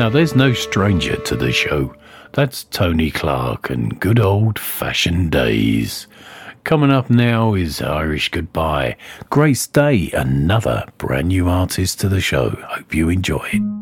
Now, there's no stranger to the show. That's Tony Clark and Good Old Fashioned Days. Coming up now is Irish Goodbye. Grace Day, another brand new artist to the show. Hope you enjoy it.